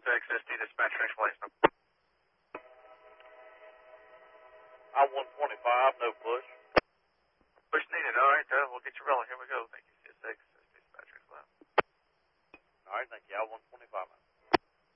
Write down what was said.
XSD dispatcher explanation. I-125, no push. Push needed. All right, we'll get you rolling. Here we go. Thank you, CSX dispatcher explanation. All right, thank you. I-125.